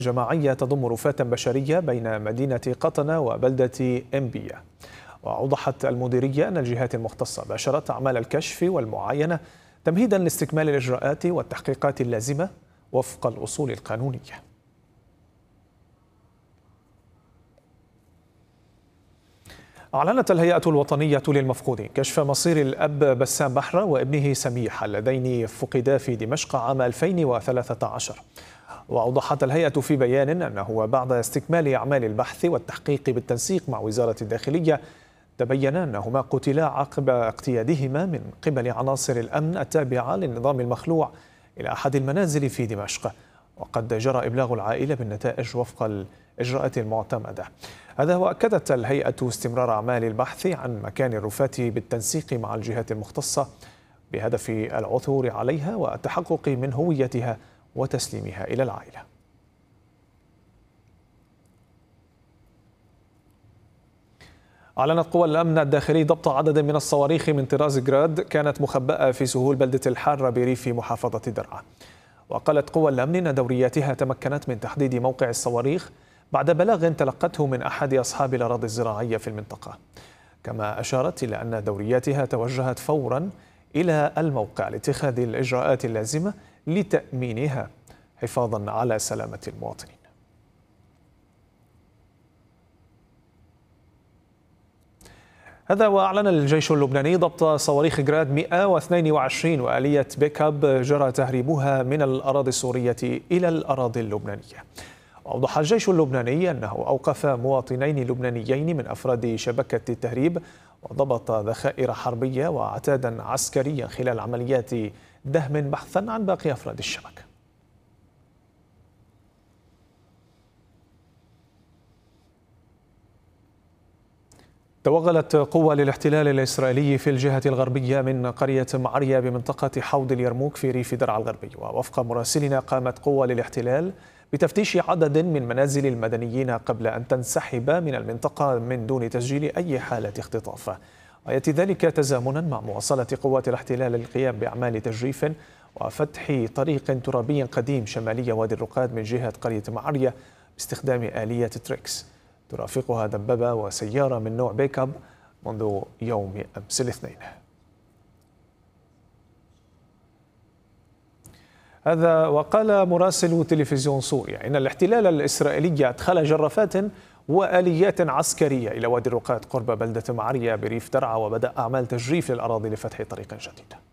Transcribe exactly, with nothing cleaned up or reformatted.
جماعية تضم رفاة بشرية بين مدينة قطنة وبلدة إنبية. وأوضحت المديرية أن الجهات المختصة باشرت أعمال الكشف والمعاينة تمهيدا لاستكمال الإجراءات والتحقيقات اللازمة وفق الأصول القانونية. أعلنت الهيئة الوطنية للمفقودين كشف مصير الأب بسام بحرة وابنه سميح اللذين فقدا في دمشق عام ألفين وثلاثة عشر. وأوضحت الهيئة في بيان أنه بعد استكمال أعمال البحث والتحقيق بالتنسيق مع وزارة الداخلية تبين أنهما قتلا عقب اقتيادهما من قبل عناصر الأمن التابعة للنظام المخلوع إلى أحد المنازل في دمشق، وقد جرى إبلاغ العائلة بالنتائج وفق الإجراءات المعتمدة. هذا وأكدت الهيئة استمرار أعمال البحث عن مكان الرفاة بالتنسيق مع الجهات المختصة بهدف العثور عليها والتحقق من هويتها وتسليمها إلى العائلة. أعلنت قوى الأمن الداخلي ضبط عدد من الصواريخ من طراز جراد كانت مخبأة في سهول بلدة الحارة بريف محافظة درعا. وقالت قوى الأمن أن دورياتها تمكنت من تحديد موقع الصواريخ بعد بلاغ تلقته من أحد أصحاب الأراضي الزراعية في المنطقة. كما أشارت إلى أن دورياتها توجهت فورا إلى الموقع لاتخاذ الإجراءات اللازمة لتأمينها حفاظا على سلامة المواطنين. هذا وأعلن الجيش اللبناني ضبط صواريخ جراد مئة واثنين وعشرين وآلية بيك اب جرى تهريبها من الأراضي السورية إلى الأراضي اللبنانية. وأوضح الجيش اللبناني أنه أوقف مواطنين لبنانيين من أفراد شبكة التهريب وضبط ذخائر حربية وعتادا عسكريا خلال عمليات دهم بحثا عن باقي أفراد الشبكة. توغلت قوى للاحتلال الإسرائيلي في الجهة الغربية من قرية معرية بمنطقة حوض اليرموك في ريف درعا الغربي. ووفق مراسلنا قامت قوى للاحتلال بتفتيش عدد من منازل المدنيين قبل أن تنسحب من المنطقة من دون تسجيل أي حالة اختطاف. ويأتي ذلك تزامنا مع مواصلة قوات الاحتلال للقيام بأعمال تجريف وفتح طريق ترابي قديم شمالي وادي الرقاد من جهة قرية معرية باستخدام آلية تريكس ترافقها دبابة وسيارة من نوع بيك اب منذ يوم أمس الاثنين. هذا وقال مراسل تلفزيون سوريا إن الاحتلال الإسرائيلي أدخل جرافات وآليات عسكرية إلى وادي الرقاد قرب بلدة معرية بريف درعا وبدأ أعمال تجريف للأراضي لفتح طريق جديد.